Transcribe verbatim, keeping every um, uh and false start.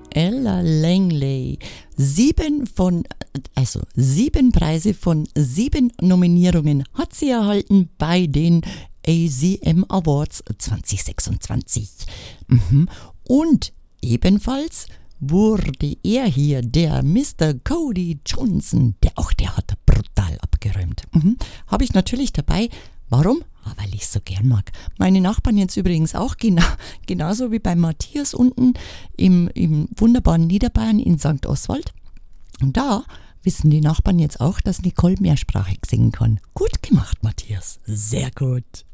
Ella Langley. Sieben von, also sieben Preise von sieben Nominierungen hat sie erhalten bei den A C M Awards zwanzig sechsundzwanzig. Mhm. Und ebenfalls wurde er hier, der Mister Cody Johnson, der auch, der hat brutal abgeräumt. Mhm. Habe ich natürlich dabei. Warum? Ah, weil ich es so gern mag. Meine Nachbarn jetzt übrigens auch, genau, genauso wie bei Matthias unten im, im wunderbaren Niederbayern in Sankt Oswald. Und da wissen die Nachbarn jetzt auch, dass Nicole mehrsprachig singen kann. Gut gemacht, Matthias. Sehr gut.